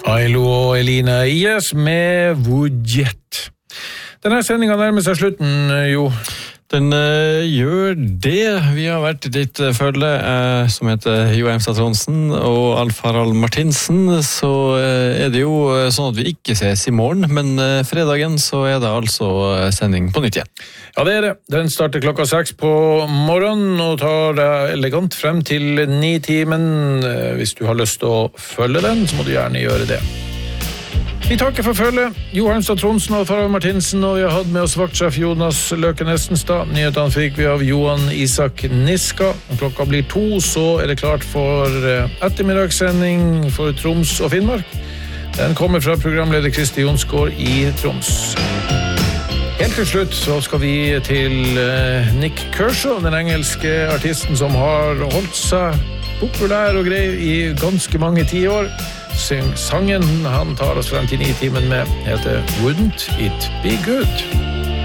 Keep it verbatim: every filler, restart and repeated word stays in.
Ailo og Elina Ies med Woodjet. Denne sendingen nærmer seg slutten, jo. Den uh, gjør det. Vi har vært ditt uh, følge, uh, som heter Jo Emstad Tronsen og Alf Harald Martinsen, så uh, er det jo uh, sånn at vi ikke ses i morgen, men uh, fredagen så er det altså uh, sending på nytt igjen. Ja, det er det. Den starter klokka seks på morgenen og tar deg elegant frem til ni timen. Uh, hvis du har lyst til å følge den, så må du gjerne gjøre det. Vi takker for følget. Jo Emstad Tronsen og Farah Martinsen, og vi har hatt med oss vaktsjef Jonas Løken Estenstad. Nyhetene fikk vi av Johan Isak Niska. Om klokka blir to, så er det klart for ettermiddagssending for Troms og Finnmark. Den kommer fra programleder Kristi Jonsgaard i Troms. Helt til slutt så skal vi til Nick Kershaw, den engelske artisten som har holdt seg populær og grei i ganske mange tiår. Sangen han tar oss frem til ni timen med heter Wouldn't It Be Good?